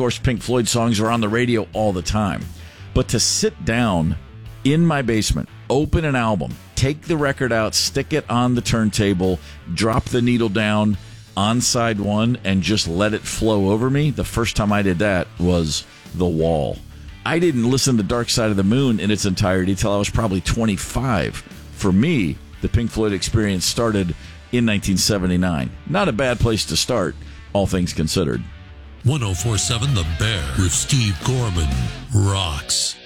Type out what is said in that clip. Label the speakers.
Speaker 1: course, Pink Floyd songs are on the radio all the time. But to sit down in my basement, open an album, take the record out, stick it on the turntable, drop the needle down on side one, and just let it flow over me, the first time I did that was The Wall. I didn't listen to Dark Side of the Moon in its entirety till I was probably 25. For me, the Pink Floyd experience started in 1979. Not a bad place to start, all things considered.
Speaker 2: 104.7 The Bear with Steve Gorman rocks.